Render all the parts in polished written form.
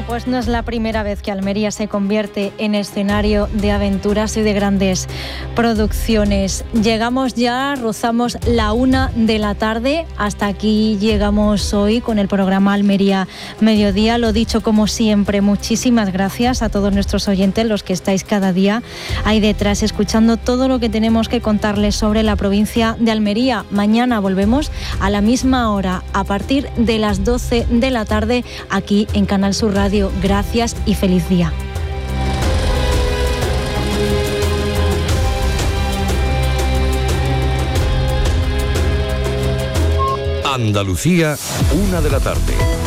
Pues no es la primera vez que Almería se convierte en escenario de aventuras y de grandes producciones. Llegamos ya, rozamos la 1 de la tarde. Hasta aquí llegamos hoy con el programa Almería Mediodía. Lo dicho, como siempre, muchísimas gracias a todos nuestros oyentes, los que estáis cada día ahí detrás escuchando todo lo que tenemos que contarles sobre la provincia de Almería. Mañana volvemos a la misma hora, a partir de las 12 de la tarde, aquí en Canal Sur Radio. Gracias y feliz día. Andalucía, 1 de la tarde.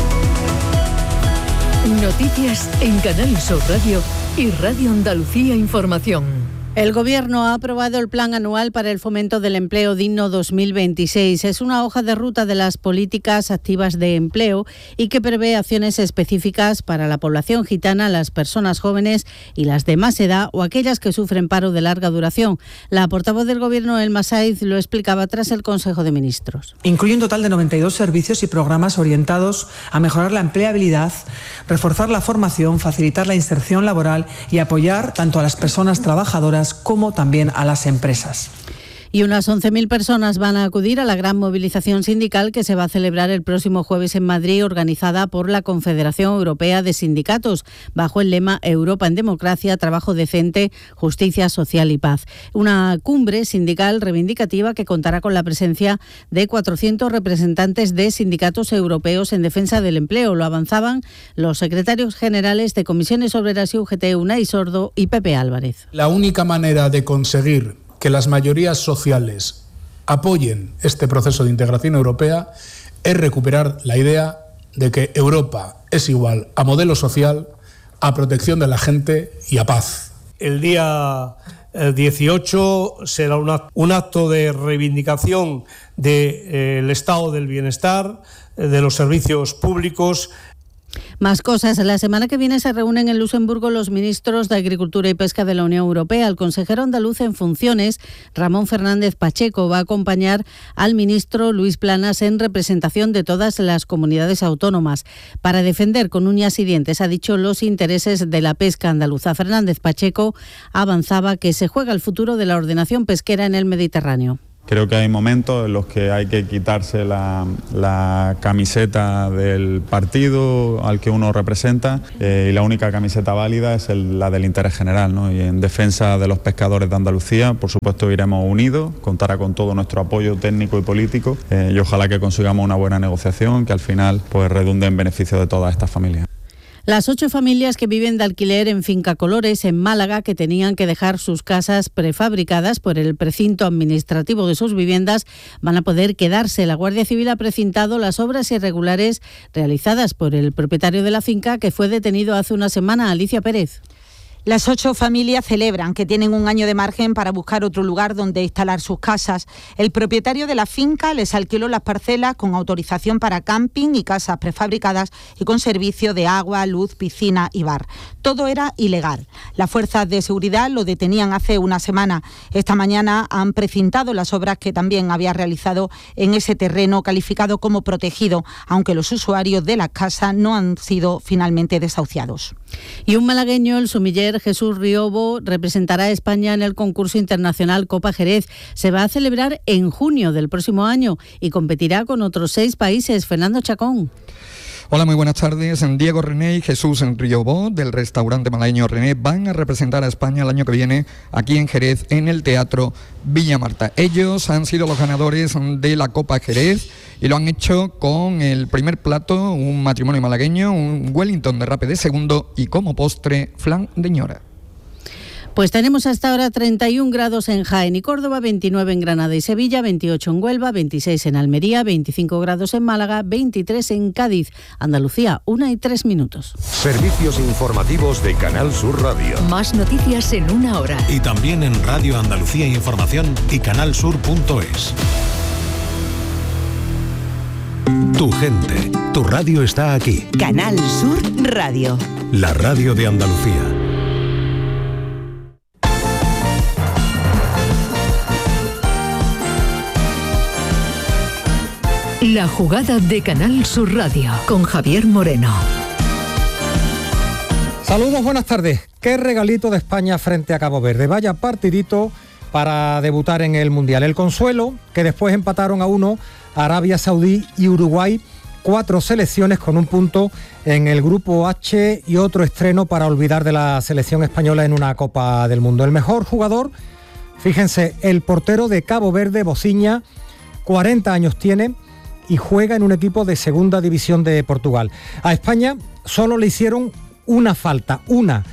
Noticias en Canal Sur Radio y Radio Andalucía Información. El Gobierno ha aprobado el Plan Anual para el Fomento del Empleo Digno 2026. Es una hoja de ruta de las políticas activas de empleo y que prevé acciones específicas para la población gitana, las personas jóvenes y las de más edad o aquellas que sufren paro de larga duración. La portavoz del Gobierno, Elma Saiz, lo explicaba tras el Consejo de Ministros. Incluye un total de 92 servicios y programas orientados a mejorar la empleabilidad, reforzar la formación, facilitar la inserción laboral y apoyar tanto a las personas trabajadoras como también a las empresas. Y unas 11.000 personas van a acudir a la gran movilización sindical que se va a celebrar el próximo jueves en Madrid, organizada por la Confederación Europea de Sindicatos, bajo el lema Europa en Democracia, Trabajo Decente, Justicia Social y Paz. Una cumbre sindical reivindicativa que contará con la presencia de 400 representantes de sindicatos europeos en defensa del empleo. Lo avanzaban los secretarios generales de Comisiones Obreras y UGT, Unai Sordo y Pepe Álvarez. La única manera de conseguir que las mayorías sociales apoyen este proceso de integración europea es recuperar la idea de que Europa es igual a modelo social, a protección de la gente y a paz. El día 18 será un acto de reivindicación del estado del bienestar, de los servicios públicos. Más cosas. La semana que viene se reúnen en Luxemburgo los ministros de Agricultura y Pesca de la Unión Europea. El consejero andaluz en funciones, Ramón Fernández Pacheco, va a acompañar al ministro Luis Planas en representación de todas las comunidades autónomas para defender con uñas y dientes, ha dicho, los intereses de la pesca andaluza. Fernández Pacheco avanzaba que se juega el futuro de la ordenación pesquera en el Mediterráneo. Creo que hay momentos en los que hay que quitarse la camiseta del partido al que uno representa y la única camiseta válida es la del interés general, ¿no? Y en defensa de los pescadores de Andalucía, por supuesto, iremos unidos, contará con todo nuestro apoyo técnico y político y ojalá que consigamos una buena negociación que al final pues redunde en beneficio de todas estas familias. Las 8 familias que viven de alquiler en Finca Colores, en Málaga, que tenían que dejar sus casas prefabricadas por el precinto administrativo de sus viviendas, van a poder quedarse. La Guardia Civil ha precintado las obras irregulares realizadas por el propietario de la finca, que fue detenido hace una semana. Alicia Pérez. Las 8 familias celebran que tienen un año de margen para buscar otro lugar donde instalar sus casas. El propietario de la finca les alquiló las parcelas con autorización para camping y casas prefabricadas y con servicio de agua, luz, piscina y bar. Todo era ilegal. Las fuerzas de seguridad lo detenían hace una semana. Esta mañana han precintado las obras que también había realizado en ese terreno calificado como protegido, aunque los usuarios de las casas no han sido finalmente desahuciados. Y un malagueño, el sumiller Jesús Riobo, representará a España en el concurso internacional Copa Jerez. Se va a celebrar en junio del próximo año y competirá con otros 6 países. Fernando Chacón. Hola, muy buenas tardes. Diego René y Jesús Riobo, del restaurante malagueño René, van a representar a España el año que viene aquí en Jerez, en el Teatro Villa Marta. Ellos han sido los ganadores de la Copa Jerez y lo han hecho con el primer plato, un matrimonio malagueño, un Wellington de rape de segundo y como postre, flan de ñora. Pues tenemos hasta ahora 31 grados en Jaén y Córdoba, 29 en Granada y Sevilla, 28 en Huelva, 26 en Almería, 25 grados en Málaga, 23 en Cádiz. Andalucía, 1:03. Servicios informativos de Canal Sur Radio. Más noticias en 1 hora. Y también en Radio Andalucía Información y canalsur.es. Tu gente, tu radio está aquí. Canal Sur Radio. La radio de Andalucía. La jugada de Canal Sur Radio con Javier Moreno. Saludos, buenas tardes. Qué regalito de España frente a Cabo Verde. Vaya partidito para debutar en el Mundial. El consuelo, que después empataron a 1 Arabia Saudí y Uruguay, 4 selecciones con un punto en el grupo H y otro estreno para olvidar de la selección española en una Copa del Mundo. El mejor jugador, fíjense, el portero de Cabo Verde, Bociña, 40 años tiene y juega en un equipo de segunda división de Portugal. A España solo le hicieron una falta,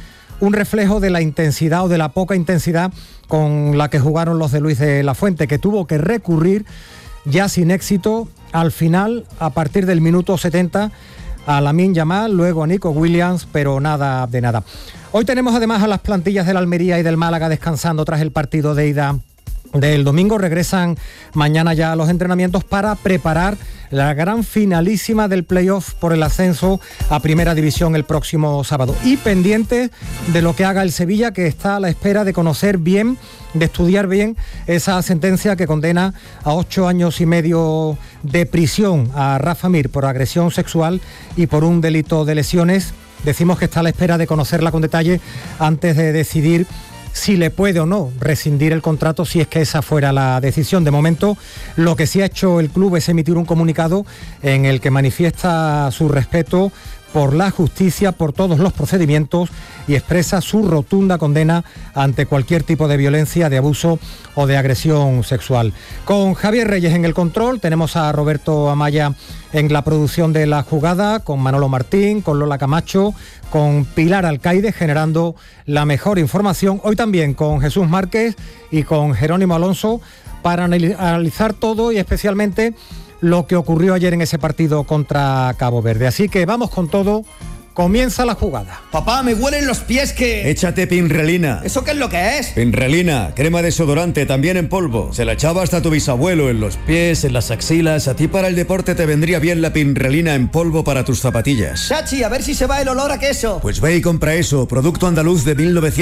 un reflejo de la intensidad o de la poca intensidad con la que jugaron los de Luis de la Fuente, que tuvo que recurrir ya sin éxito al final, a partir del minuto 70, a Lamine Yamal, luego a Nico Williams, pero nada de nada. Hoy tenemos además a las plantillas del Almería y del Málaga descansando tras el partido de ida del domingo. Regresan mañana ya a los entrenamientos para preparar la gran finalísima del playoff por el ascenso a Primera División el próximo sábado. Y pendiente de lo que haga el Sevilla, que está a la espera de conocer bien, de estudiar bien esa sentencia que condena a 8 años y medio de prisión a Rafa Mir por agresión sexual y por un delito de lesiones. Decimos que está a la espera de conocerla con detalle antes de decidir si le puede o no rescindir el contrato, si es que esa fuera la decisión. De momento, lo que sí ha hecho el club es emitir un comunicado en el que manifiesta su respeto por la justicia, por todos los procedimientos y expresa su rotunda condena ante cualquier tipo de violencia, de abuso o de agresión sexual. Con Javier Reyes en el control, tenemos a Roberto Amaya en la producción de la jugada, con Manolo Martín, con Lola Camacho, con Pilar Alcaide generando la mejor información. Hoy también con Jesús Márquez y con Jerónimo Alonso para analizar todo y especialmente lo que ocurrió ayer en ese partido contra Cabo Verde. Así que vamos con todo. Comienza la jugada. Papá, me huelen los pies que... Échate Pinrelina. ¿Eso qué es lo que es? Pinrelina, crema desodorante, también en polvo. Se la echaba hasta tu bisabuelo, en los pies, en las axilas. A ti para el deporte te vendría bien la Pinrelina en polvo para tus zapatillas. Chachi, a ver si se va el olor a queso. Pues ve y compra eso, producto andaluz de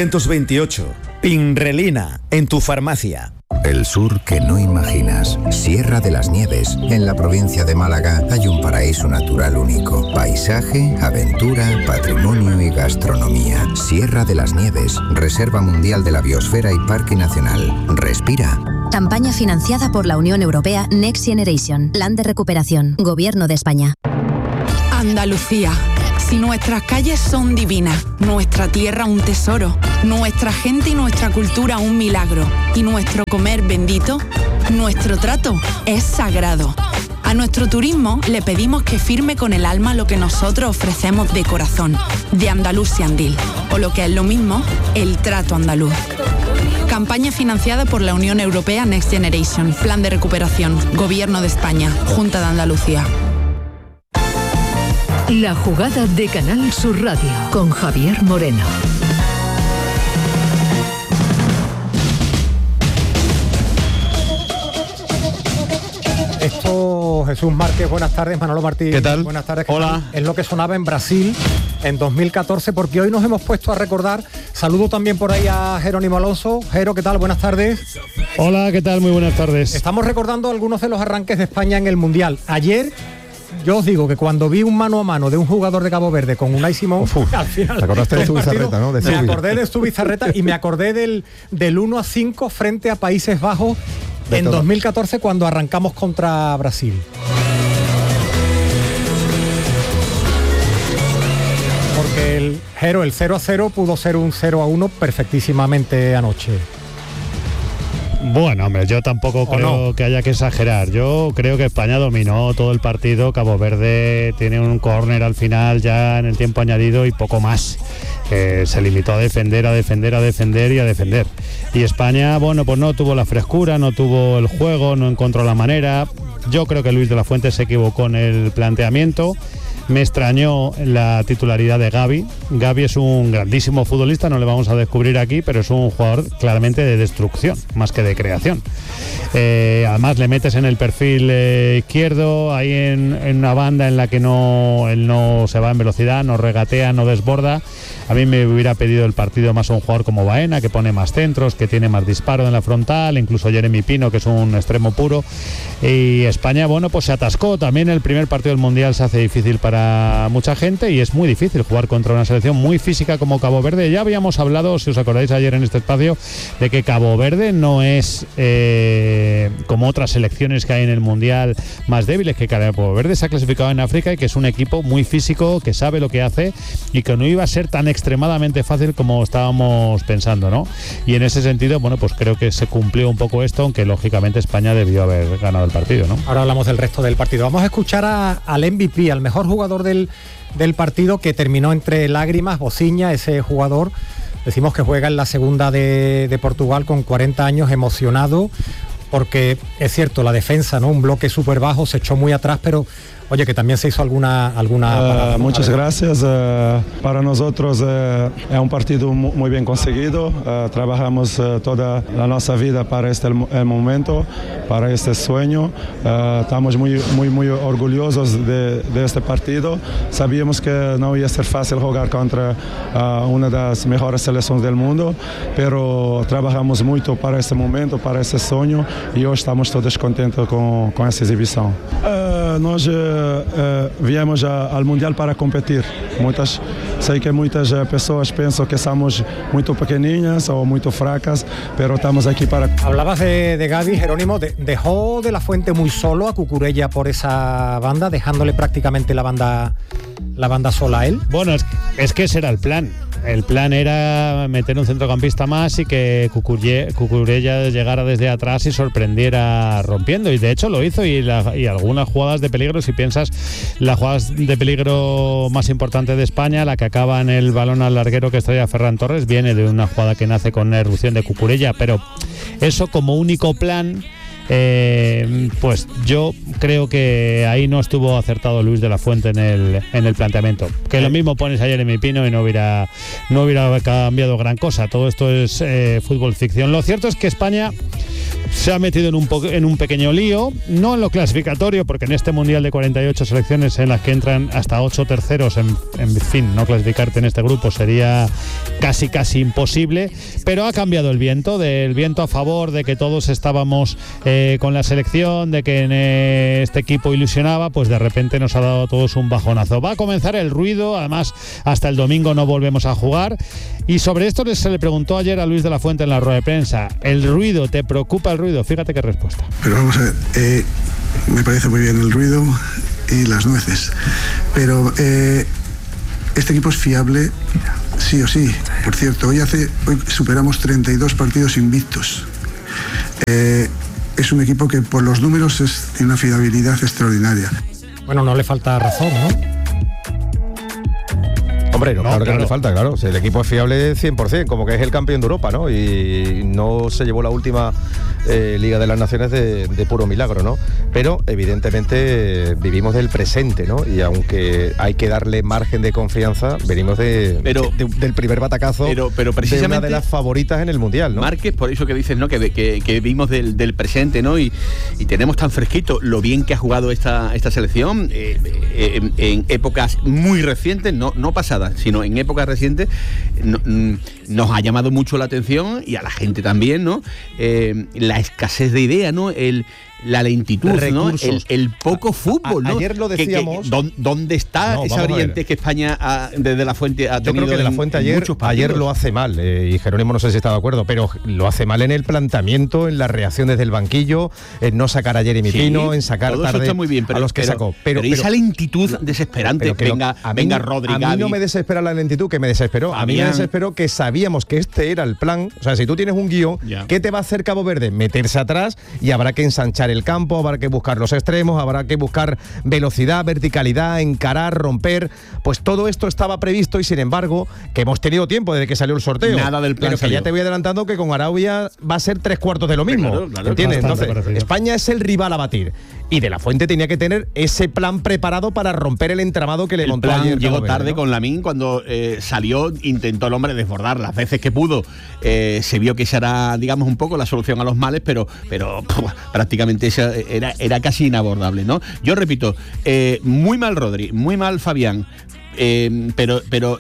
1928. Pinrelina, en tu farmacia. El sur que no imaginas. Sierra de las Nieves. En la provincia de Málaga hay un paraíso natural único. Paisaje, aventura, patrimonio y gastronomía. Sierra de las Nieves. Reserva Mundial de la Biosfera y Parque Nacional. Respira. Campaña financiada por la Unión Europea Next Generation. Plan de recuperación. Gobierno de España. Andalucía. Si nuestras calles son divinas, nuestra tierra un tesoro, nuestra gente y nuestra cultura un milagro, y nuestro comer bendito, nuestro trato es sagrado. A nuestro turismo le pedimos que firme con el alma lo que nosotros ofrecemos de corazón, de Andalusiandil, o lo que es lo mismo, el trato andaluz. Campaña financiada por la Unión Europea Next Generation, Plan de recuperación, Gobierno de España, Junta de Andalucía. La jugada de Canal Sur Radio con Javier Moreno. Esto, Jesús Márquez, buenas tardes. Manolo Martín, ¿qué tal? Buenas tardes. Hola. Es lo que sonaba en Brasil en 2014, porque hoy nos hemos puesto a recordar. Saludo también por ahí a Jerónimo Alonso. Jero, ¿qué tal? Buenas tardes. Hola, ¿qué tal? Muy buenas tardes. Estamos recordando algunos de los arranques de España en el Mundial. Ayer, yo os digo que cuando vi un mano a mano de un jugador de Cabo Verde con Unai Simón, al final... Te acordaste de Zubizarreta, ¿no? Me acordé de Zubizarreta y me acordé del 1-5 frente a Países Bajos en 2014 cuando arrancamos contra Brasil. Porque el 0-0 pudo ser un 0-1 perfectísimamente anoche. Bueno, hombre, yo tampoco creo que haya que exagerar. Yo creo que España dominó todo el partido. Cabo Verde tiene un córner al final ya en el tiempo añadido y poco más. Se limitó a defender y a defender. Y España, bueno, pues no tuvo la frescura, no tuvo el juego, no encontró la manera. Yo creo que Luis de la Fuente se equivocó en el planteamiento. Me extrañó la titularidad de Gavi. Gavi es un grandísimo futbolista, no le vamos a descubrir aquí, pero es un jugador claramente de destrucción, más que de creación. Además le metes en el perfil izquierdo, ahí en una banda en la que él no se va en velocidad, no regatea, no desborda. A mí me hubiera pedido el partido más a un jugador como Baena, que pone más centros, que tiene más disparo en la frontal, incluso Jeremy Pino, que es un extremo puro. Y España, bueno, pues se atascó. También el primer partido del Mundial se hace difícil para mucha gente y es muy difícil jugar contra una selección muy física como Cabo Verde. Ya habíamos hablado, si os acordáis ayer en este espacio, de que Cabo Verde no es como otras selecciones que hay en el Mundial más débiles, que Cabo Verde se ha clasificado en África y que es un equipo muy físico, que sabe lo que hace y que no iba a ser tan extremadamente fácil como estábamos pensando, ¿no? Y en ese sentido, bueno, pues creo que se cumplió un poco esto, aunque lógicamente España debió haber ganado el partido, ¿no? Ahora hablamos del resto del partido. Vamos a escuchar al MVP, al mejor jugador del partido, que terminó entre lágrimas. Bociña, ese jugador, decimos que juega en la segunda de Portugal con 40 años, emocionado, porque es cierto, la defensa, ¿no? Un bloque súper bajo, se echó muy atrás, pero oye, que también se hizo alguna parada. Muchas gracias. Para nosotros es un partido muy bien conseguido. Trabajamos toda la nuestra vida para este momento, para este sueño. Estamos muy orgullosos de este partido. Sabíamos que no iba a ser fácil jugar contra una de las mejores selecciones del mundo, pero trabajamos mucho para este momento, para este sueño, y hoy estamos todos contentos con esta exhibición. Nós viemos ao Mundial para competir. Sei que muitas pessoas pensam que somos muito pequeninas ou muito fracas, pero estamos aquí para... Hablabas de Gavi, Jerónimo. ¿Dejó de la Fuente muy solo a Cucurella por esa banda, dejándole prácticamente la banda sola a él? Bueno, es que ese era el plan. El plan era meter un centrocampista más y que Cucurella llegara desde atrás y sorprendiera rompiendo, y de hecho lo hizo, y algunas jugadas de peligro, si piensas, las jugadas de peligro más importante de España, la que acaba en el balón al larguero que estrella Ferran Torres, viene de una jugada que nace con la irrupción de Cucurella, pero eso como único plan, pues yo creo que ahí no estuvo acertado Luis de la Fuente en el planteamiento. Que lo mismo pones a Jeremy Pino y no hubiera cambiado gran cosa. Todo esto es fútbol ficción. Lo cierto es que España se ha metido en un pequeño lío, no en lo clasificatorio, porque en este Mundial de 48 selecciones en las que entran hasta 8 terceros, en fin, no clasificarte en este grupo sería casi imposible, pero ha cambiado el viento, del viento a favor, de que todos estábamos con la selección, de que en este equipo ilusionaba, pues de repente nos ha dado a todos un bajonazo. Va a comenzar el ruido, además hasta el domingo no volvemos a jugar, y sobre esto se le preguntó ayer a Luis de la Fuente en la rueda de prensa: ¿el ruido, te preocupa el ruido? Fíjate qué respuesta. Pero vamos a ver, me parece muy bien el ruido y las nueces, pero este equipo es fiable sí o sí. Por cierto, hoy superamos 32 partidos invictos. Es un equipo que por los números tiene una fiabilidad extraordinaria. Bueno, no le falta razón, ¿no? Hombre, claro que no le falta, claro. O sea, el equipo es fiable 100%, como que es el campeón de Europa, ¿no? Y no se llevó la última Liga de las Naciones de puro milagro, ¿no? Pero evidentemente vivimos del presente, ¿no? Y aunque hay que darle margen de confianza, venimos del primer batacazo, pero precisamente de una de las favoritas en el Mundial, ¿no? Márquez, por eso que dices, ¿no? Que vivimos del presente, ¿no? Y tenemos tan fresquito lo bien que ha jugado esta selección en épocas muy recientes, no pasadas, sino en épocas recientes. Nos ha llamado mucho la atención, y a la gente también, ¿no? La escasez de idea, ¿no? La lentitud, ¿no? El poco fútbol, ¿no? Ayer lo decíamos. ¿Dónde está esa brillantez que España desde la Fuente ha tenido? Yo creo que de la Fuente ayer lo hace mal, y Jerónimo no sé si está de acuerdo, pero lo hace mal en el planteamiento, en la reacción desde el banquillo, en no sacar a Jeremy Pino, en sacar todo tarde eso está muy bien, a los que sacó. Pero esa lentitud desesperante, venga Rodri, a mí no me desespera la lentitud, que me desesperó. A mí me desesperó que sabíamos que este era el plan. O sea, si tú tienes un guión, ¿qué te va a hacer Cabo Verde? Meterse atrás, y habrá que ensanchar el campo, habrá que buscar los extremos, habrá que buscar velocidad, verticalidad, encarar, romper. Pues todo esto estaba previsto, y sin embargo, que hemos tenido tiempo desde que salió el sorteo. Nada del plan. Pero que ya te voy adelantando que con Arabia va a ser 3/4 de lo mismo. Claro, ¿entiendes? Entonces, España es el rival a batir. Y de la Fuente tenía que tener ese plan preparado para romper el entramado que le montó ayer. Llegó tarde, ¿no? Con Lamine, cuando salió, intentó el hombre desbordar las veces que pudo. Se vio que esa era, digamos, un poco la solución a los males, pero prácticamente esa era casi inabordable, ¿no? Yo repito, muy mal Rodri, muy mal Fabián. pero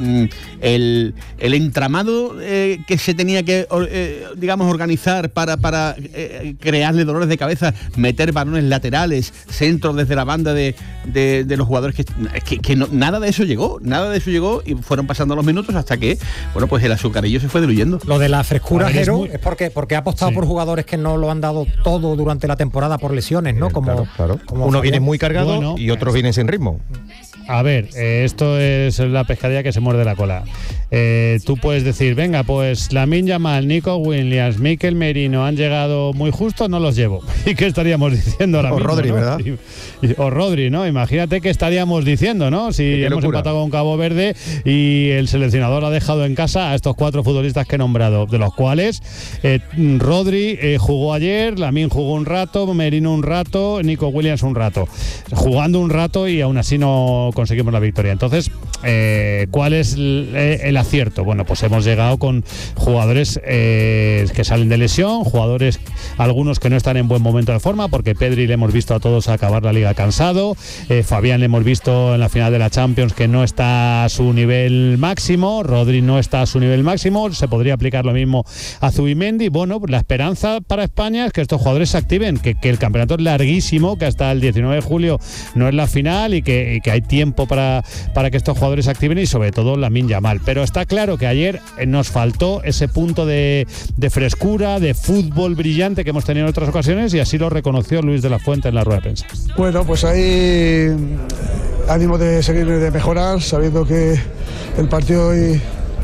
el entramado que se tenía que digamos organizar para crearle dolores de cabeza, meter balones laterales, centros desde la banda de los jugadores que no, nada de eso llegó y fueron pasando los minutos hasta que, bueno, pues el azucarillo se fue diluyendo. Lo de la frescura, Jero, es porque ha apostado por jugadores que no lo han dado todo durante la temporada por lesiones, ¿no? Como uno viene muy cargado y otros vienen sin ritmo. A ver, esto es la pescadilla que se muerde la cola. Tú puedes decir, venga, pues Lamine Yamal, Nico Williams, Mikel Merino han llegado muy justo, no los llevo. ¿Y qué estaríamos diciendo ahora mismo? Rodri, ¿no? ¿Verdad? O Rodri, ¿no? Imagínate qué estaríamos diciendo, ¿no? Si hemos empatado con Cabo Verde y el seleccionador ha dejado en casa a estos 4 futbolistas que he nombrado, de los cuales Rodri jugó ayer, Lamine jugó un rato, Merino un rato, Nico Williams un rato. Jugando un rato y aún así no conseguimos la victoria. Entonces, ¿cuál es el acierto? Bueno, pues hemos llegado con jugadores que salen de lesión, jugadores, algunos que no están en buen momento de forma, porque Pedri le hemos visto a todos acabar la liga cansado, Fabián le hemos visto en la final de la Champions que no está a su nivel máximo, Rodri no está a su nivel máximo, se podría aplicar lo mismo a Zubimendi. Bueno, pues la esperanza para España es que estos jugadores se activen, que el campeonato es larguísimo, que hasta el 19 de julio no es la final y que hay tiempo para que estos jugadores se activen, y sobre todo Lamine Yamal. Pero está claro que ayer nos faltó ese punto de frescura, de fútbol brillante que hemos tenido en otras ocasiones, y así lo reconoció Luis de la Fuente en la rueda de prensa. Bueno, pues ahí ánimo de seguir, de mejorar, sabiendo que el partido hoy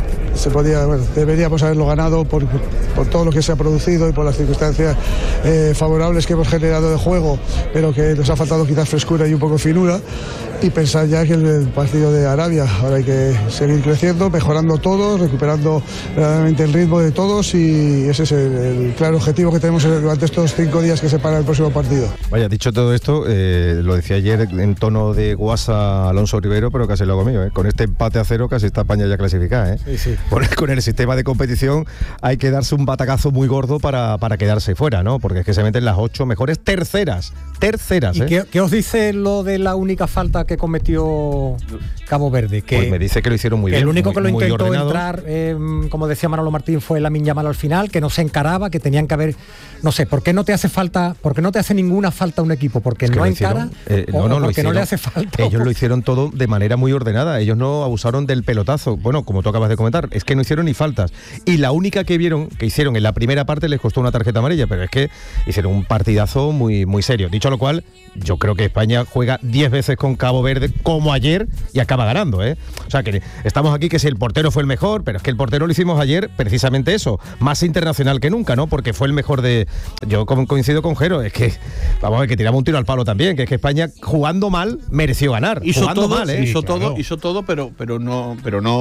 deberíamos haberlo ganado por todo lo que se ha producido y por las circunstancias favorables que hemos generado de juego, pero que nos ha faltado quizás frescura y un poco finura, y pensar ya que el partido de Arabia, ahora hay que seguir creciendo, mejorando todos, recuperando verdaderamente el ritmo de todos, y ese es el claro objetivo que tenemos durante estos 5 días que separan el próximo partido. Vaya, dicho todo esto, lo decía ayer en tono de guasa Alonso Rivero, pero casi lo hago mío, con este empate a 0 casi está España ya clasificada, Sí. Con el sistema de competición hay que darse un batacazo muy gordo para quedarse fuera, ¿no? Porque es que se meten las 8 mejores terceras. ¿Y qué os dice lo de la única falta que cometió Cabo Verde? Que pues me dice que lo hicieron muy bien. El único que lo intentó ordenado. entrar, como decía Manolo Martín, fue Lamine Yamal al final, que no se encaraba, que tenían que haber, no sé, ¿por qué no te hace ninguna falta un equipo? ¿Porque no encara? Porque no le hace falta. Ellos lo hicieron todo de manera muy ordenada, ellos no abusaron del pelotazo. Bueno, como tú acabas de comentar, es que no hicieron ni faltas. Y la única que hicieron en la primera parte les costó una tarjeta amarilla, pero es que hicieron un partidazo muy, muy serio. Dicho lo cual, yo creo que España juega 10 veces con Cabo Verde como ayer y acaba ganando, O sea, que estamos aquí que si el portero fue el mejor, pero es que el portero lo hicimos ayer precisamente eso, más internacional que nunca, ¿no? Porque fue el mejor de... Yo coincido con Jero, es que, vamos a ver, que tiramos un tiro al palo también, que es que España jugando mal mereció ganar. Hizo Hizo todo, pero no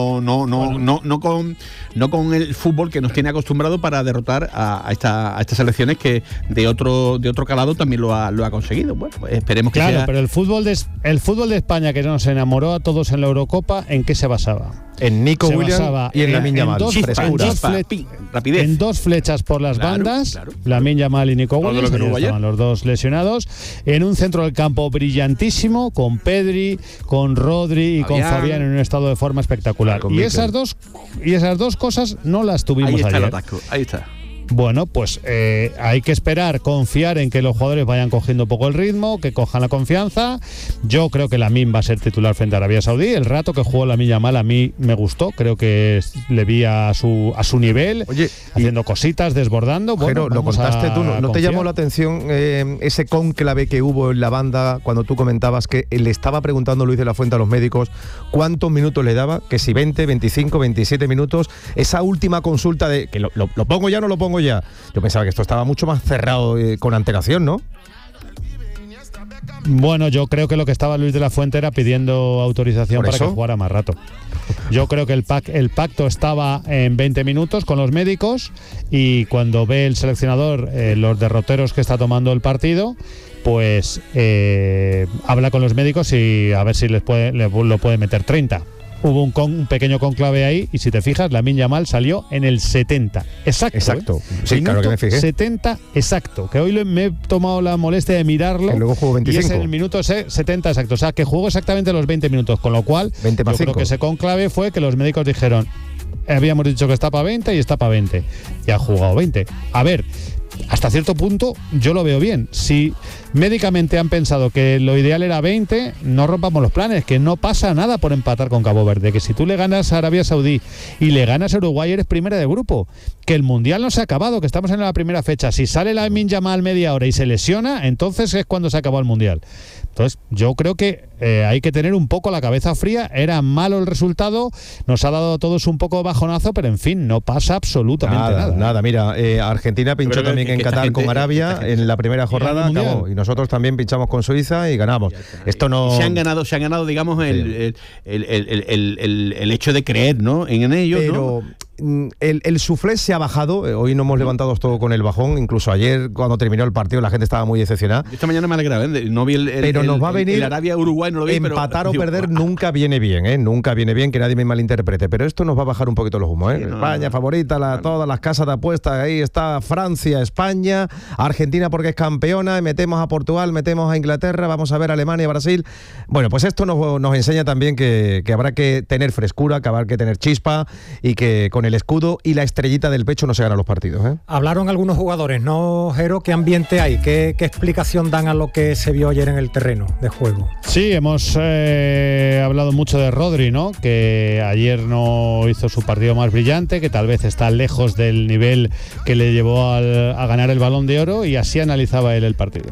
con el fútbol que nos tiene acostumbrado para derrotar a estas selecciones que de otro calado también lo ha conseguido. Bueno, pues esperemos que sea... pero el fútbol de España que nos enamoró a todos en la Eurocopa, ¿en qué se basaba? En Nico Williams y en Lamine Yamal. En 2 flechas por las bandas, Lamine Yamal y Nico Williams, estaban los dos lesionados, en un centro del campo brillantísimo, con Pedri, con Rodri y con Fabián en un estado de forma espectacular. Y esas dos cosas no las tuvimos ayer. El ataque, ahí está. Bueno, pues hay que esperar, confiar en que los jugadores vayan cogiendo un poco el ritmo, que cojan la confianza. Yo creo que Lamine va a ser titular frente a Arabia Saudí. El rato que jugó Lamine Yamal a mí me gustó, creo que le vi a su nivel, haciendo cositas, desbordando. Bueno, pero lo contaste tú, ¿no te llamó la atención ese cónclave que hubo en la banda cuando tú comentabas que le estaba preguntando Luis de la Fuente a los médicos cuántos minutos le daba? Que si 20, 25, 27 minutos, esa última consulta de que lo pongo ya o no lo pongo ya. Yo pensaba que esto estaba mucho más cerrado con antelación, ¿no? Bueno, yo creo que lo que estaba Luis de la Fuente era pidiendo autorización para que jugara más rato. Yo creo que el pacto estaba en 20 minutos con los médicos, y cuando ve el seleccionador los derroteros que está tomando el partido, pues habla con los médicos y a ver si lo puede meter 30. hubo un pequeño conclave ahí y si te fijas, Lamine Yamal salió en el 70. Exacto. Sí, Minuto claro que me fijé. 70 exacto. Que hoy me he tomado la molestia de mirarlo. Que luego jugó 25. Y es en el minuto 70 exacto. O sea, que jugó exactamente los 20 minutos. Con lo cual, 20 más yo 5. creo que ese conclave fue que los médicos dijeron, habíamos dicho que está para 20 y está para 20. Y ha jugado 20. A ver, hasta cierto punto yo lo veo bien. Si médicamente han pensado que lo ideal era 20, no rompamos los planes, que no pasa nada por empatar con Cabo Verde, que si tú le ganas a Arabia Saudí y le ganas a Uruguay eres primera de grupo, que el Mundial no se ha acabado, que estamos en la primera fecha. Si sale Lamine Yamal media hora y se lesiona, entonces es cuando se acabó el Mundial. Entonces yo creo que hay que tener un poco la cabeza fría. Era malo el resultado, nos ha dado a todos un poco bajonazo, pero en fin, no pasa absolutamente nada. Mira, Argentina pinchó también en Qatar con Arabia en la primera jornada, acabó, y nosotros también pinchamos con Suiza y ganamos. Esto no... Se han ganado, digamos, el hecho de creer, ¿no? En ellos, pero... ¿no? El suflé se ha bajado, hoy nos hemos levantado todo con el bajón, incluso ayer cuando terminó el partido la gente estaba muy decepcionada. Esta mañana me alegraba, no vi pero nos va a venir el Arabia-Uruguay, no lo vi, empatar o perder nunca viene bien, nunca viene bien, que nadie me malinterprete, pero esto nos va a bajar un poquito los humos, sí, España favorita, todas las casas de apuestas, ahí está Francia, España, Argentina porque es campeona, metemos a Portugal, metemos a Inglaterra, vamos a ver Alemania, Brasil. Bueno, pues esto nos enseña también que habrá que tener frescura, que habrá que tener chispa y que con el escudo y la estrellita del pecho no se ganan los partidos. Hablaron algunos jugadores, ¿no, Jero? ¿Qué ambiente hay? ¿Qué explicación dan a lo que se vio ayer en el terreno de juego? Sí, hemos hablado mucho de Rodri, ¿no? Que ayer no hizo su partido más brillante, que tal vez está lejos del nivel que le llevó a ganar el Balón de Oro, y así analizaba él el partido.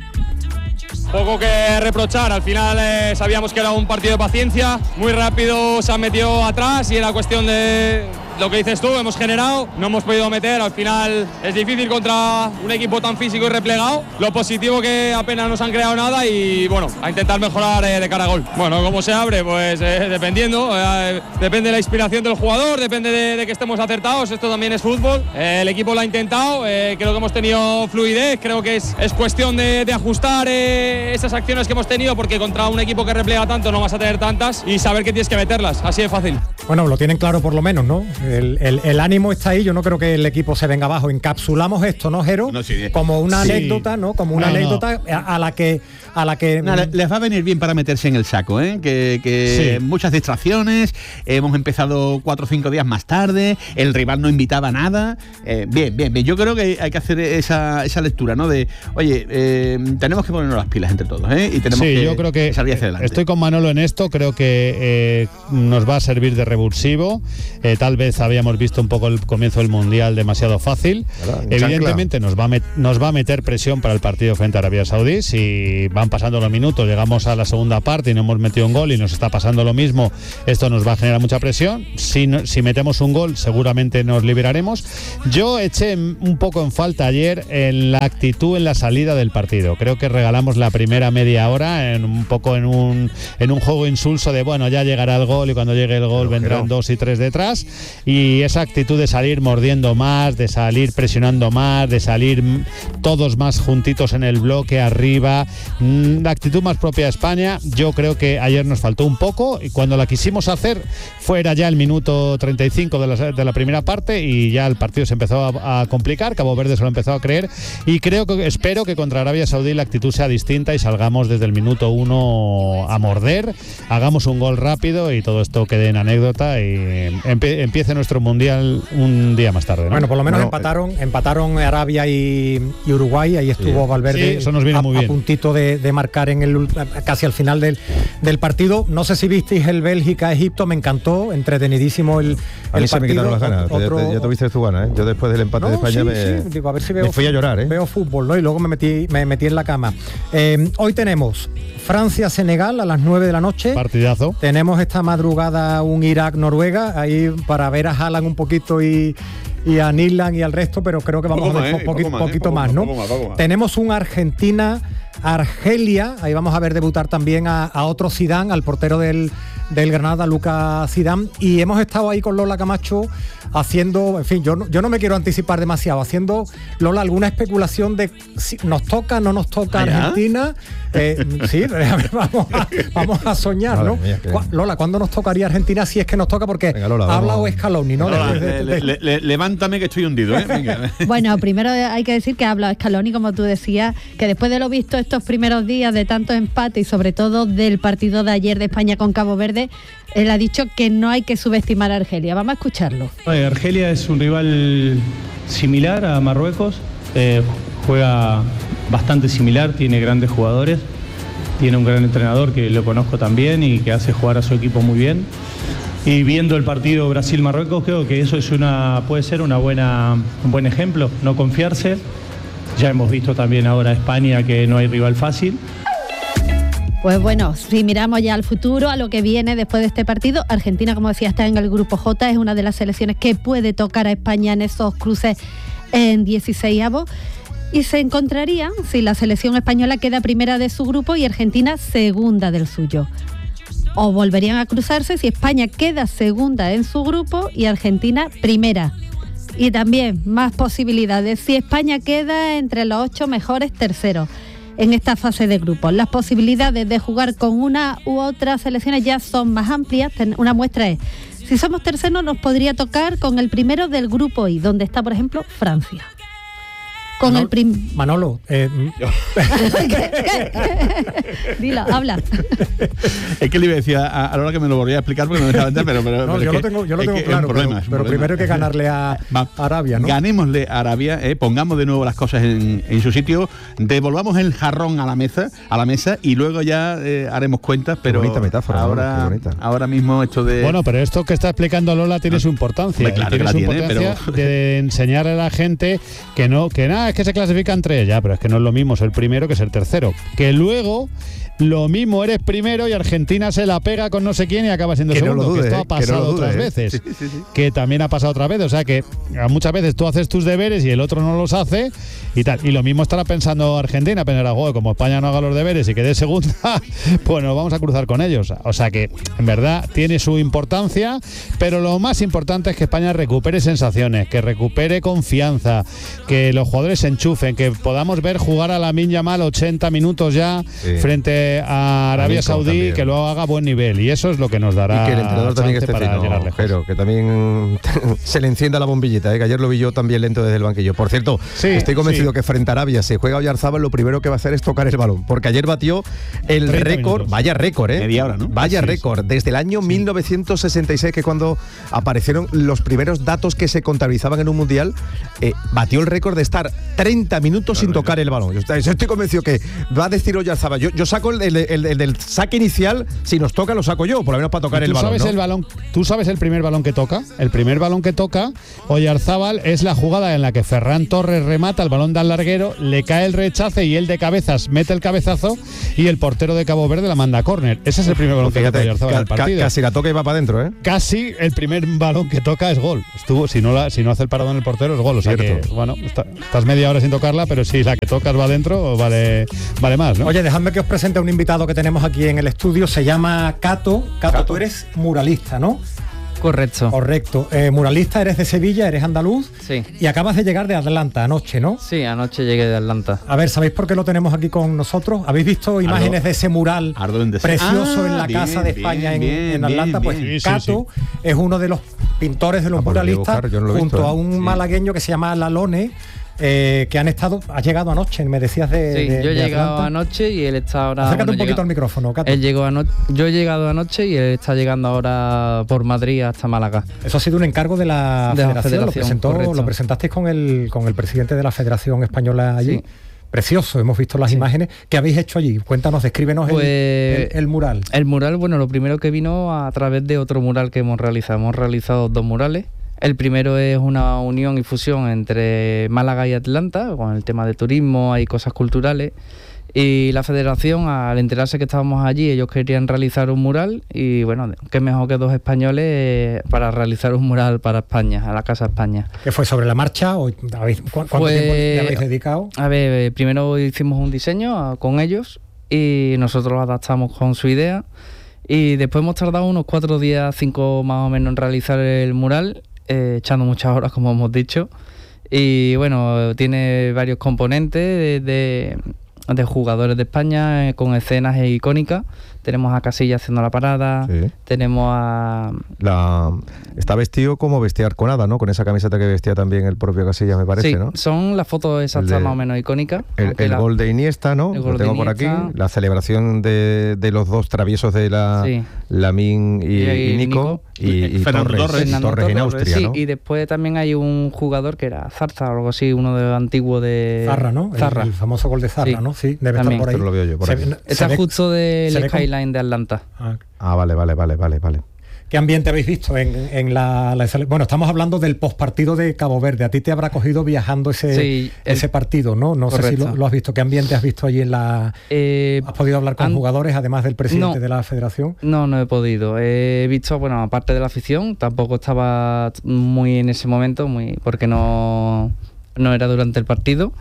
Poco que reprochar, al final sabíamos que era un partido de paciencia, muy rápido se han metido atrás y era cuestión de lo que dices tú, hemos generado, no hemos podido meter, al final es difícil contra un equipo tan físico y replegado, lo positivo que apenas nos han creado nada y bueno, a intentar mejorar de cara a gol. Bueno, ¿cómo se abre? Pues dependiendo, depende de la inspiración del jugador, depende de que estemos acertados, esto también es fútbol, el equipo lo ha intentado, creo que hemos tenido fluidez, creo que es cuestión de ajustar esas acciones que hemos tenido, porque contra un equipo que replega tanto no vas a tener tantas y saber que tienes que meterlas, así de fácil. Bueno, lo tienen claro por lo menos, ¿no? El ánimo está ahí, yo no creo que el equipo se venga abajo. Encapsulamos esto, ¿no, Jero? No, sí, como una anécdota, ¿no? Como una anécdota a la que les va a venir bien para meterse en el saco, que sí. Muchas distracciones, hemos empezado 4 o 5 días más tarde, el rival no invitaba a nada, bien, yo creo que hay que hacer esa lectura, ¿no? De, oye, tenemos que ponernos las pilas entre todos, y tenemos que yo creo que salir hacia adelante. Estoy con Manolo en esto, creo que nos va a servir de revulsivo, tal vez habíamos visto un poco el comienzo del Mundial demasiado fácil, evidentemente nos va a meter presión para el partido frente a Arabia Saudí. Si van pasando los minutos, llegamos a la segunda parte y no hemos metido un gol y nos está pasando lo mismo, esto nos va a generar mucha presión. Si metemos un gol seguramente nos liberaremos. Yo eché un poco en falta ayer en la actitud en la salida del partido, creo que regalamos la primera media hora en un juego insulso de bueno, ya llegará el gol y cuando llegue el gol vendrán 2 y 3 detrás, y esa actitud de salir mordiendo más, de salir presionando más, de salir todos más juntitos en el bloque arriba, la actitud más propia de España, yo creo que ayer nos faltó un poco, y cuando la quisimos hacer fuera ya el minuto 35 de la primera parte y ya el partido se empezó a complicar, Cabo Verde se lo empezó a creer, y espero que contra Arabia Saudí la actitud sea distinta y salgamos desde el minuto 1 a morder, hagamos un gol rápido y todo esto quede en anécdota y empiece nuestro Mundial un día más tarde, ¿no? Bueno, por lo menos empataron Arabia y Uruguay, ahí estuvo Valverde, sí, eso nos viene muy bien, a puntito de marcar casi al final del partido. No sé si visteis el Bélgica-Egipto, me encantó, entretenidísimo el a mí partido. Se me quitaron las ganas, ya tuviste tu gana, Yo después del empate de España digo, a ver si me fui a llorar, Veo fútbol, ¿no? Y luego me metí en la cama. Hoy tenemos Francia-Senegal a las 9 de la noche. Partidazo. Tenemos esta madrugada un Irak-Noruega, ahí para ver a Haaland un poquito y a Nyland y al resto, pero creo que vamos a ver un poquito más, ¿no? Tenemos un Argentina-Argelia, ahí vamos a ver debutar también a otro Zidane, al portero del del Granada, Lucas Zidane, y hemos estado ahí con Lola Camacho haciendo, en fin, yo no me quiero anticipar demasiado, haciendo, Lola, alguna especulación de si nos toca, no nos toca Argentina. Sí, a ver, vamos a soñar, ¿no? Mía, Lola, ¿cuándo nos tocaría Argentina si es que nos toca? Porque venga, Lola, ha hablado Scaloni, ¿no? Lola, levántame que estoy hundido, ¿eh? Venga. Bueno, primero hay que decir que ha hablado Scaloni, como tú decías, que después de lo visto estos primeros días de tantos empates y sobre todo del partido de ayer de España con Cabo Verde, él ha dicho que no hay que subestimar a Argelia. Vamos a escucharlo. Argelia es un rival similar a Marruecos, juega bastante similar, tiene grandes jugadores, tiene un gran entrenador que lo conozco también y que hace jugar a su equipo muy bien. Y viendo el partido Brasil-Marruecos, creo que eso puede ser un buen ejemplo, no confiarse. Ya hemos visto también ahora España que no hay rival fácil. Pues bueno, si miramos ya al futuro, a lo que viene después de este partido, Argentina, como decía, está en el grupo J, es una de las selecciones que puede tocar a España en esos cruces en 16avos. Y se encontrarían si la selección española queda primera de su grupo y Argentina segunda del suyo. O volverían a cruzarse si España queda segunda en su grupo y Argentina primera. Y también más posibilidades si España queda entre los 8 mejores terceros en esta fase de grupos. Las posibilidades de jugar con una u otra selecciones ya son más amplias. Una muestra es, si somos terceros nos podría tocar con el primero del grupo I, donde está, por ejemplo, Francia. Con Manolo, Dilo, habla. Es que le iba a decir a la hora que me lo volvía a explicar porque no me estaba entendiendo, pero no, yo lo tengo claro, pero primero hay que ganarle a Arabia, ¿no? Ganémosle a Arabia, pongamos de nuevo las cosas en su sitio, devolvamos el jarrón a la mesa y luego ya haremos cuentas, pero bonita metáfora, ahora mismo esto de... Bueno, pero esto que está explicando Lola tiene su importancia. Claro que la tiene, pero... de enseñarle a la gente que nada, es que se clasifica entre ellas, pero es que no es lo mismo ser primero que ser tercero. Que luego lo mismo eres primero y Argentina se la pega con no sé quién y acaba siendo segundo. No lo dude, que esto ha pasado otras veces. Sí. Que también ha pasado otras veces. O sea que muchas veces tú haces tus deberes y el otro no los hace y tal. Y lo mismo estará pensando Argentina, pensará, joder, como España no haga los deberes y quede segunda, pues nos vamos a cruzar con ellos. O sea que en verdad tiene su importancia, pero lo más importante es que España recupere sensaciones, que recupere confianza, que los jugadores se enchufen, que podamos ver jugar a Lamine Yamal 80 minutos ya frente a Arabia Saudí, también. Que lo haga a buen nivel y eso es lo que nos dará y que el entrenador también esté para llegar lejos. Pero que también se le encienda la bombillita, que ayer lo vi yo también lento desde el banquillo. Por cierto, estoy convencido que frente a Arabia se juega Oyarzábal, lo primero que va a hacer es tocar el balón, porque ayer batió el récord, vaya récord, media hora, ¿no? Vaya récord, desde el año 1966, que cuando aparecieron los primeros datos que se contabilizaban en un mundial, batió el récord de estar 30 minutos sin tocar el balón. Yo estoy convencido que va a decir Oyarzábal, yo saco el del saque inicial, si nos toca lo saco yo, por lo menos para tocar el balón, ¿no? ¿Tú sabes el primer balón que toca? El primer balón que toca Oyarzábal es la jugada en la que Ferran Torres remata, el balón da al larguero, le cae el rechace y él de cabezas mete el cabezazo y el portero de Cabo Verde la manda a córner. Ese es el primer balón que toca Oyarzábal en el partido. Casi la toca y va para adentro, ¿eh? Casi el primer balón que toca es gol. Si no hace el paradón el portero es gol. O sea que, bueno, estás media hora sin tocarla, pero si la que tocas va adentro, vale más, ¿no? Oye, dejadme que os presente a un invitado que tenemos aquí en el estudio, se llama Cato, tú eres muralista, ¿no? Correcto. Muralista, eres de Sevilla, eres andaluz. Sí. Y acabas de llegar de Atlanta anoche, ¿no? Sí, anoche llegué de Atlanta. A ver, ¿sabéis por qué lo tenemos aquí con nosotros? ¿Habéis visto imágenes de ese mural precioso en la Casa de España en Atlanta? Pues Cato es uno de los pintores de los muralistas, junto a un malagueño que se llama Lalone. Que ha llegado anoche, me decías de yo he llegado anoche y él está ahora... Acércate un poquito al micrófono, Cato. Yo he llegado anoche y él está llegando ahora por Madrid hasta Málaga. Eso ha sido un encargo de la Federación. Lo presentasteis con el presidente de la Federación Española allí. Sí. Precioso, hemos visto las imágenes. ¿Qué habéis hecho allí? Cuéntanos, descríbenos el mural. El mural, bueno, lo primero que vino a través de otro mural que hemos realizado. Hemos realizado 2 murales. El primero es una unión y fusión entre Málaga y Atlanta, con el tema de turismo, hay cosas culturales. Y la federación, al enterarse que estábamos allí, ellos querían realizar un mural y bueno, qué mejor que 2 españoles para realizar un mural para España, a la Casa España. ¿Qué fue sobre la marcha? ¿Cuánto tiempo le habéis dedicado? A ver, primero hicimos un diseño con ellos y nosotros lo adaptamos con su idea. Y después hemos tardado unos 4 días, 5 más o menos en realizar el mural, echando muchas horas, como hemos dicho. Y bueno, tiene varios componentes de jugadores de España, con escenas icónicas. Tenemos a Casillas haciendo la parada, sí. Tenemos a... Está vestido como vestía Arconada, ¿no? Con esa camiseta que vestía también el propio Casillas, me parece, sí, ¿no? Son las fotos exactas más o menos icónicas. El gol de Iniesta, ¿no? Lo tengo por aquí. La celebración de los dos traviesos de Lamine y Nico. Y Torres en Austria, sí, ¿no? Y después también hay un jugador que era Zarza o algo así, uno de los antiguos de... Zarra, ¿no? Zarra. El famoso gol de Zarra, sí, ¿no? Sí, debe estar por ahí. Pero lo veo yo por aquí. Está justo del skyline de Atlanta. Vale. ¿Qué ambiente habéis visto en la bueno, estamos hablando del postpartido de Cabo Verde. A ti te habrá cogido viajando ese partido, ¿no? No sé si lo has visto. ¿Qué ambiente has visto allí en la... ¿Has podido hablar con jugadores, además del presidente de la federación? No he podido. He visto, bueno, aparte de la afición, tampoco estaba muy en ese momento, porque no era durante el partido.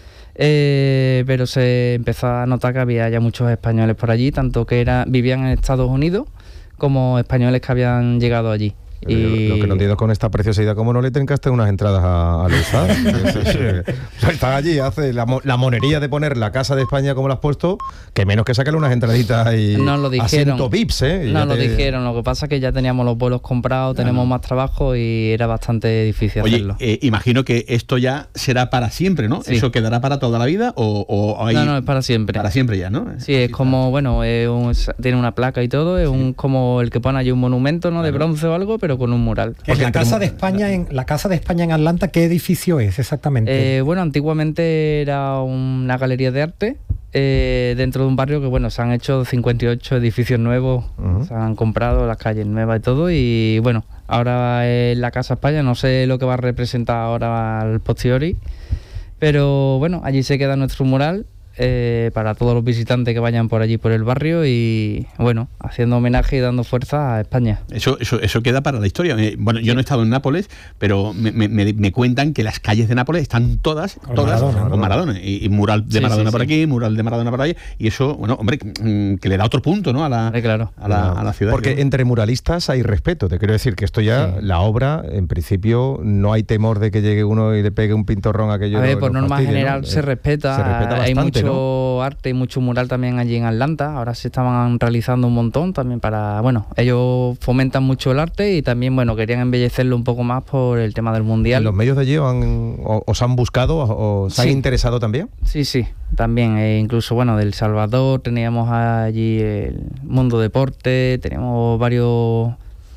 Pero se empezó a notar que había ya muchos españoles por allí, tanto que vivían en Estados Unidos como españoles que habían llegado allí. Y... Lo que no entiendo con esta preciosidad, como no le trincaste unas entradas a Luisa. Están allí, hace la monería de poner la Casa de España como la has puesto, que menos que sacarle unas entraditas y no lo dijeron. Asiento VIPs, ¿eh? No lo dijeron, lo que pasa es que ya teníamos los vuelos comprados, tenemos más trabajo y era bastante difícil hacerlo. Imagino que esto ya será para siempre, ¿no? Sí. ¿Eso quedará para toda la vida o hay... No, es para siempre. Para siempre ya, ¿no? Sí, es como, bueno, tiene una placa y todo, es como el que pone allí un monumento, ¿no? De bronce o algo, pero con un mural. En la Casa de España en Atlanta, ¿qué edificio es exactamente? Bueno, antiguamente era una galería de arte dentro de un barrio que, bueno, se han hecho 58 edificios nuevos, se han comprado las calles nuevas y todo, y bueno, ahora es la Casa España, no sé lo que va a representar ahora al posteriori, pero bueno, allí se queda nuestro mural. Para todos los visitantes que vayan por allí por el barrio y bueno, haciendo homenaje y dando fuerza a España. Eso queda para la historia. Bueno, yo no he estado en Nápoles, pero me cuentan que las calles de Nápoles están todas con Maradona y mural de Maradona por aquí, mural de Maradona por allí, y eso, bueno, hombre, que le da otro punto, ¿no? a la ciudad. Porque entre muralistas hay respeto, te quiero decir que esto ya, la obra, en principio, no hay temor de que llegue uno y le pegue un pintorrón a aquello. A ver, por norma general, ¿no? Se respeta bastante, hay mucho arte y mucho mural también allí en Atlanta. Ahora se estaban realizando un montón también para, bueno, ellos fomentan mucho el arte y también, bueno, querían embellecerlo un poco más por el tema del mundial. ¿Los medios de allí os han buscado o se han interesado también? Sí, también, incluso, bueno, del Salvador teníamos allí el Mundo Deporte, tenemos varios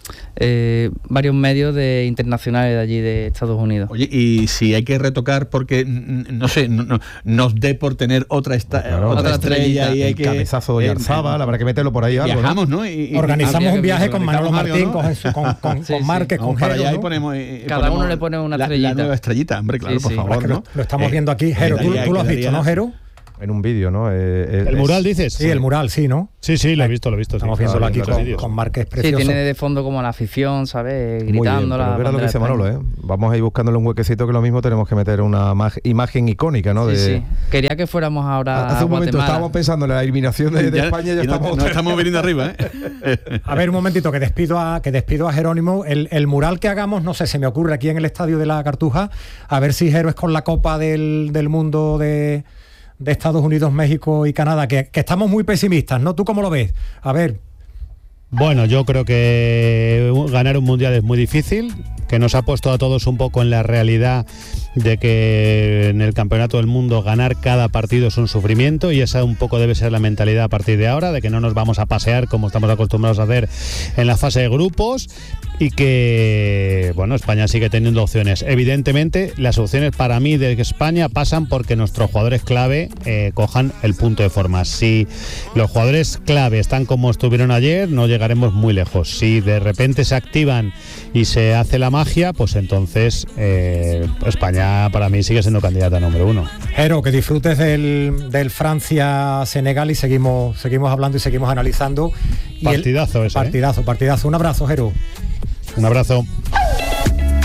medios internacionales de allí de Estados Unidos. Oye, y si hay que retocar porque no sé, nos dé por tener otra estrella y hay que cabezazo de Yarzábal, habrá que meterlo por ahí. Viajamos, algo, ¿no? Y organizamos un viaje con Manolo Martín, con Márquez, con Jero, Jero, ¿no? Ponemos, cada uno le pone una estrellita. La nueva estrellita, hombre, claro, por favor, ¿no? Lo estamos viendo aquí. Jero, tú lo has visto, ¿no, Jero? En un vídeo, ¿no? ¿El mural dices? Sí, el mural, sí, ¿no? Sí, lo he visto. Estamos viéndolo aquí con Márquez, precioso. Sí, tiene de fondo como la afición, ¿sabes? Gritando. Mira lo que dice Manolo, ¿eh? Vamos a ir buscándole un huequecito que lo mismo tenemos que meter una imagen icónica, ¿no? Sí. Quería que fuéramos ahora hace un momento estábamos pensando en la eliminación de España y ya estamos viniendo arriba, ¿eh? A ver, un momentito, que despido a Jerónimo. El mural que hagamos, no sé, se me ocurre aquí en el Estadio de la Cartuja, a ver si Jero es con la Copa del Mundo de Estados Unidos, México y Canadá, que estamos muy pesimistas, ¿no? ¿Tú cómo lo ves? A ver. Bueno, yo creo que ganar un mundial es muy difícil, que nos ha puesto a todos un poco en la realidad de que en el campeonato del mundo ganar cada partido es un sufrimiento, y esa un poco debe ser la mentalidad a partir de ahora, de que no nos vamos a pasear como estamos acostumbrados a hacer en la fase de grupos, y que, bueno, España sigue teniendo opciones. Evidentemente, las opciones para mí de España pasan porque nuestros jugadores clave cojan el punto de forma. Si los jugadores clave están como estuvieron ayer, no llegaremos muy lejos. Si de repente se activan y se hace la magia, pues entonces España para mí sigue siendo candidata número 1. Jero, que disfrutes del Francia-Senegal y seguimos hablando y seguimos analizando. Partidazo ese. Partidazo. Un abrazo, Jero. Un abrazo.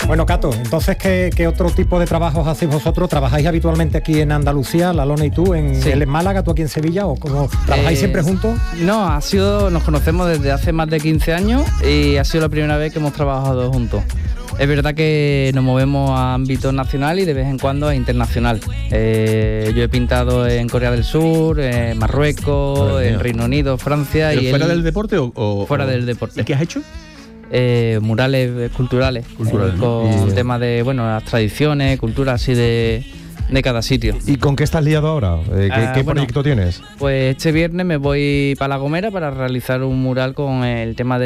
Bueno, Cato, entonces, ¿qué otro tipo de trabajos hacéis vosotros? ¿Trabajáis habitualmente aquí en Andalucía, la Lona y tú, él en Málaga, tú aquí en Sevilla, o cómo trabajáis siempre juntos? No, nos conocemos desde hace más de 15 años y ha sido la primera vez que hemos trabajado juntos. Es verdad que nos movemos a ámbito nacional y de vez en cuando a internacional. Yo he pintado en Corea del Sur, en Marruecos, en Reino Unido, Francia. ¿Pero fuera del deporte o...? Fuera del deporte. ¿Y qué has hecho? Murales culturales. Con temas de, las tradiciones, cultura así de cada sitio. ¿Y con qué estás liado ahora? ¿Qué proyecto tienes? Pues este viernes me voy para La Gomera para realizar un mural con el tema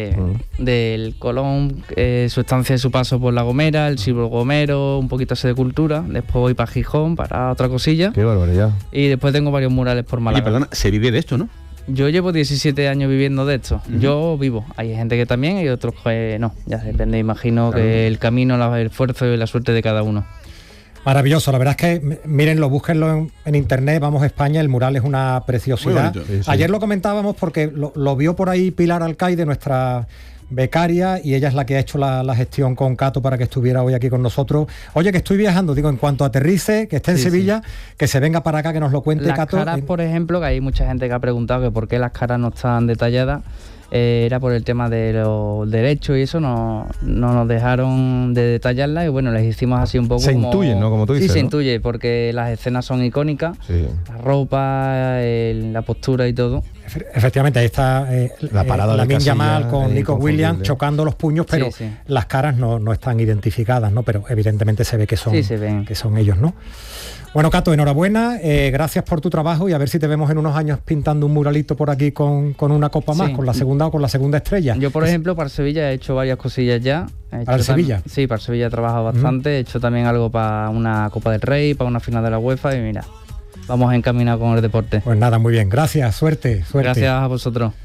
del Colón, su estancia y su paso por La Gomera, el Silbo Gomero, un poquito así de cultura. Después voy para Gijón para otra cosilla. Qué barbaridad. Y después tengo varios murales por Málaga. Oye, perdona, se vive de esto, ¿no? Yo llevo 17 años viviendo de esto. Yo vivo. Hay gente que también y otros que no. Ya depende, imagino, que el camino, el esfuerzo y la suerte de cada uno. Maravilloso, la verdad es que, mírenlo, búsquenlo en internet, Vamos a España, el mural es una preciosidad. Muy bonito. Ayer lo comentábamos porque lo vio por ahí Pilar Alcaide, nuestra becaria, y ella es la que ha hecho la gestión con Cato para que estuviera hoy aquí con nosotros. Oye, que estoy viajando, digo, en cuanto aterrice, que esté en Sevilla, que se venga para acá, que nos lo cuente, Cato. Las caras, por ejemplo, que hay mucha gente que ha preguntado que por qué las caras no están detalladas. Era por el tema de los derechos y eso, no nos dejaron de detallarla y bueno, les hicimos así un poco se intuye, ¿no? Como tú dices, sí, se ¿no? intuye, porque las escenas son icónicas, la ropa, la postura y todo. Efectivamente, ahí está la parada Lamine Yamal con Nico Williams chocando los puños, pero sí. las caras no están identificadas, ¿no? Pero evidentemente se ve que son, que son ellos, ¿no? Bueno, Cato, enhorabuena, gracias por tu trabajo y a ver si te vemos en unos años pintando un muralito por aquí con una copa más, con la segunda o con la segunda estrella. Yo, por ejemplo, para Sevilla he hecho varias cosillas ya. ¿Para el Sevilla? Sí, para Sevilla he trabajado bastante, he hecho también algo para una Copa del Rey, para una final de la UEFA y mira, vamos encaminados con el deporte. Pues nada, muy bien, gracias, suerte. Gracias a vosotros.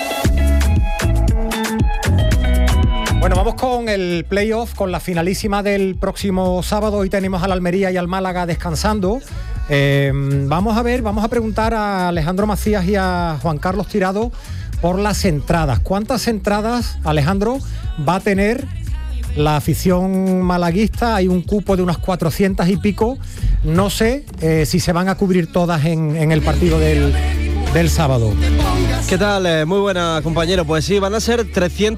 Bueno, vamos con el playoff, con la finalísima del próximo sábado. Hoy tenemos al Almería y al Málaga descansando. Vamos a preguntar a Alejandro Macías y a Juan Carlos Tirado por las entradas. ¿Cuántas entradas, Alejandro, va a tener la afición malaguista? Hay un cupo de unas 400 y pico. No sé si se van a cubrir todas en el partido del sábado. ¿Qué tal? Muy buena, compañero. Pues sí, van a ser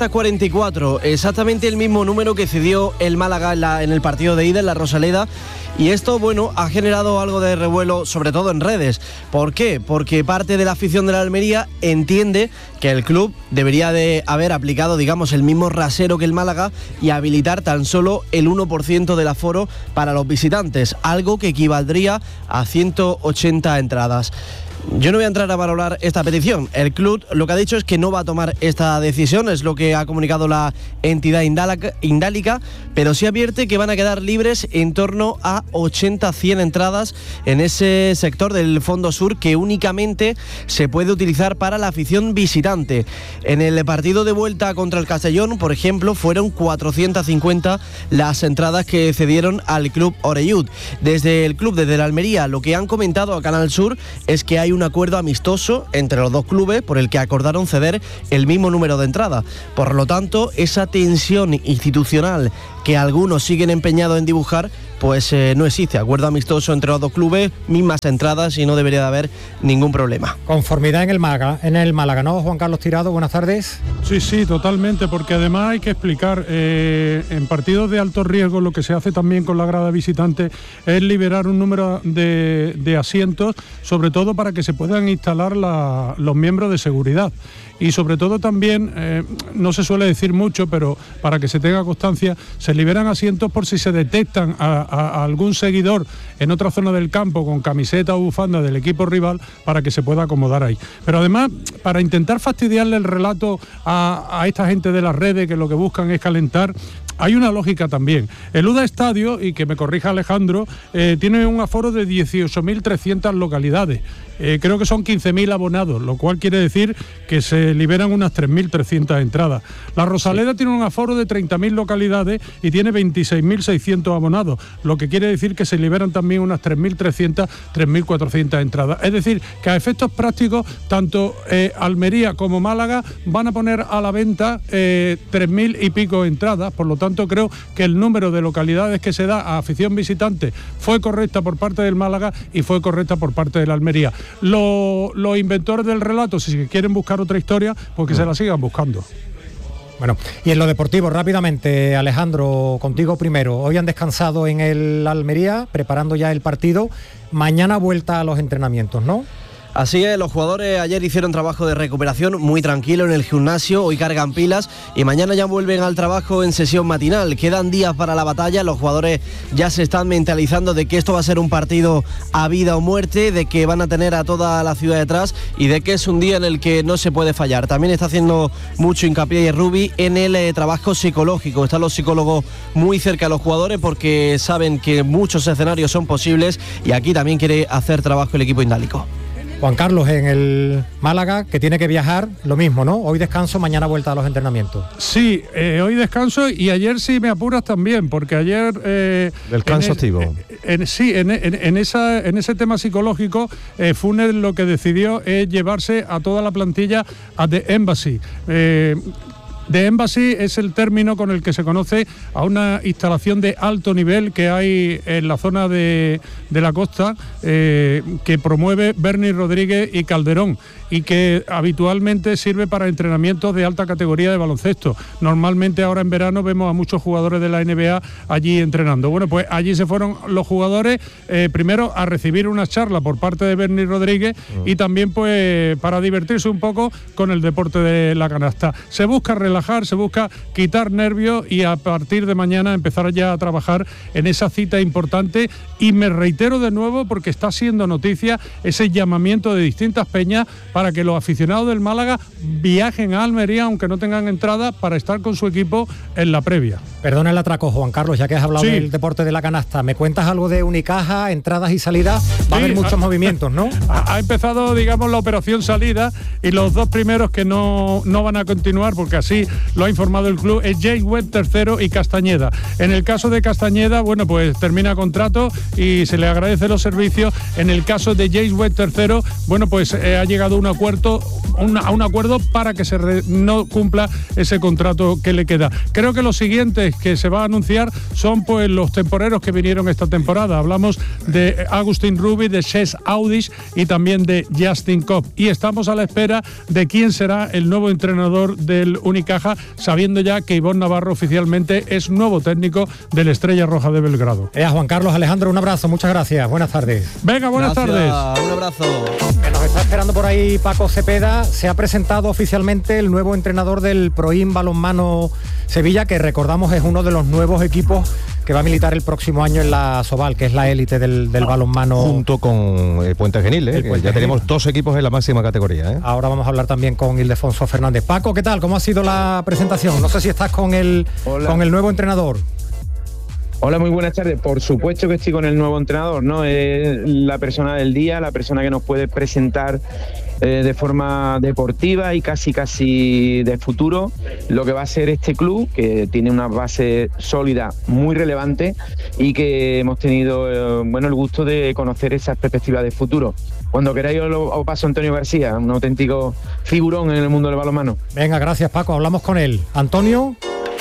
344, exactamente el mismo número que cedió el Málaga en el partido de ida en la Rosaleda. Y esto, bueno, ha generado algo de revuelo, sobre todo en redes. ¿Por qué? Porque parte de la afición de la Almería entiende que el club debería de haber aplicado, digamos, el mismo rasero que el Málaga y habilitar tan solo el 1% del aforo para los visitantes, algo que equivaldría a 180 entradas. Yo no voy a entrar a valorar esta petición. El club lo que ha dicho es que no va a tomar esta decisión, es lo que ha comunicado la entidad indálica, pero sí advierte que van a quedar libres en torno a 80-100 entradas en ese sector del Fondo Sur que únicamente se puede utilizar para la afición visitante. En el partido de vuelta contra el Castellón, por ejemplo, fueron 450 las entradas que cedieron al club Oreyud. Desde el club, desde la Almería, lo que han comentado a Canal Sur es que hay un acuerdo amistoso entre los dos clubes por el que acordaron ceder el mismo número de entradas. Por lo tanto, esa tensión institucional que algunos siguen empeñados en dibujar, pues no existe. Acuerdo amistoso entre los dos clubes, mismas entradas y no debería de haber ningún problema. Conformidad en el Málaga, ¿no? Juan Carlos Tirado, buenas tardes. Sí, totalmente, porque además hay que explicar, en partidos de alto riesgo lo que se hace también con la grada visitante es liberar un número de asientos, sobre todo para que se puedan instalar los miembros de seguridad. Y sobre todo también, no se suele decir mucho, pero para que se tenga constancia, se liberan asientos por si se detectan a algún seguidor en otra zona del campo con camiseta o bufanda del equipo rival para que se pueda acomodar ahí. Pero además, para intentar fastidiarle el relato a esta gente de las redes que lo que buscan es calentar, hay una lógica también. El UDA Estadio, y que me corrija Alejandro, tiene un aforo de 18.300 localidades. Creo que son 15.000 abonados, lo cual quiere decir que se se liberan unas 3.300 entradas. La Rosaleda tiene un aforo de 30.000 localidades y tiene 26.600 abonados, lo que quiere decir que se liberan también unas 3.300, 3.400 entradas. Es decir, que a efectos prácticos, tanto Almería como Málaga van a poner a la venta 3.000 y pico entradas. Por lo tanto, creo que el número de localidades que se da a afición visitante fue correcta por parte del Málaga y fue correcta por parte de la Almería. Los inventores del relato, si quieren buscar otra historia, pues que se la sigan buscando. Bueno, y en lo deportivo, rápidamente, Alejandro, contigo primero. Hoy han descansado en el Almería, preparando ya el partido. Mañana vuelta a los entrenamientos, ¿no? Así es, los jugadores ayer hicieron trabajo de recuperación muy tranquilo en el gimnasio, hoy cargan pilas y mañana ya vuelven al trabajo en sesión matinal. Quedan días para la batalla, los jugadores ya se están mentalizando de que esto va a ser un partido a vida o muerte, de que van a tener a toda la ciudad detrás y de que es un día en el que no se puede fallar. También está haciendo mucho hincapié Rubi en el trabajo psicológico. Están los psicólogos muy cerca de los jugadores porque saben que muchos escenarios son posibles y aquí también quiere hacer trabajo el equipo indálico. Juan Carlos, en el Málaga, que tiene que viajar, lo mismo, ¿no? Hoy descanso, mañana vuelta a los entrenamientos. Sí, hoy descanso y ayer sí me apuras también, porque ayer... Descanso activo. En ese tema psicológico, Funes lo que decidió es llevarse a toda la plantilla a The Embassy. The Embassy es el término con el que se conoce a una instalación de alto nivel que hay en la zona de la costa que promueve Berni Rodríguez y Calderón y que habitualmente sirve para entrenamientos de alta categoría de baloncesto. Normalmente ahora en verano vemos a muchos jugadores de la NBA allí entrenando. Bueno, pues allí se fueron los jugadores primero a recibir una charla por parte de Berni Rodríguez y también pues para divertirse un poco con el deporte de la canasta. Se busca relajar, se busca quitar nervios y a partir de mañana empezar ya a trabajar en esa cita importante y me reitero de nuevo porque está siendo noticia ese llamamiento de distintas peñas para que los aficionados del Málaga viajen a Almería aunque no tengan entrada para estar con su equipo en la previa. Perdona el atraco, Juan Carlos, ya que has hablado del deporte de la canasta, ¿me cuentas algo de Unicaja, entradas y salidas? Va a haber muchos movimientos, ¿no? Ha empezado, digamos, la operación salida y los dos primeros que no van a continuar, porque así lo ha informado el club, es James Webb III y Castañeda. En el caso de Castañeda, bueno, pues termina contrato y se le agradece los servicios. En el caso de James Webb III, bueno, pues ha llegado a un acuerdo para que no cumpla ese contrato que le queda. Creo que los siguientes que se va a anunciar son pues los temporeros que vinieron esta temporada. Hablamos de Agustín Rubi, de Cesc Audis y también de Justin Kopp. Y estamos a la espera de quién será el nuevo entrenador del Unicaja, sabiendo ya que Ivonne Navarro oficialmente es nuevo técnico del Estrella Roja de Belgrado. Juan Carlos, Alejandro, un abrazo, muchas gracias, buenas tardes. Venga, buenas tardes. Un abrazo. Que nos está esperando por ahí Paco Cepeda. Se ha presentado oficialmente el nuevo entrenador del Proin Balonmano Sevilla, que recordamos es uno de los nuevos equipos que va a militar el próximo año en la Sobal, que es la élite del balonmano. Junto con Puente Genil, ya tenemos dos equipos en la máxima categoría. Ahora vamos a hablar también con Ildefonso Fernández. Paco, ¿qué tal? ¿Cómo ha sido la presentación? No sé si estás con el nuevo entrenador. Hola, muy buenas tardes. Por supuesto que estoy con el nuevo entrenador, ¿no? Es la persona del día, la persona que nos puede presentar de forma deportiva y casi de futuro lo que va a ser este club, que tiene una base sólida muy relevante y que hemos tenido el gusto de conocer esas perspectivas de futuro. Cuando queráis os paso a Antonio García, un auténtico figurón en el mundo del balonmano. Venga, gracias Paco, hablamos con él. Antonio.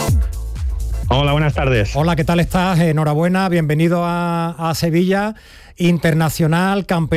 Hola, buenas tardes. Hola, ¿qué tal estás? Enhorabuena, bienvenido a Sevilla, internacional, campeón.